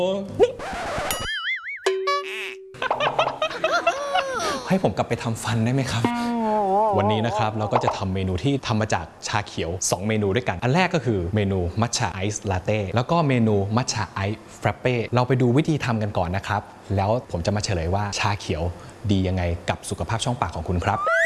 ให้ผมกลับไปทำฟันได้ไหมครับวันนี้นะครับเราก็จะทำเมนูที่ทำมาจากชาเขียว2เมนูด้วยกันอันแรกก็คือเมนูมัทฉะไอซ์ลาเต้แล้วก็เมนูมัทฉะไอซ์ฟรัปเป้เราไปดูวิธีทำกันก่อนนะครับแล้วผมจะมาเฉลยว่าชาเขียวดียังไงกับสุขภาพช่องปากของคุณครับ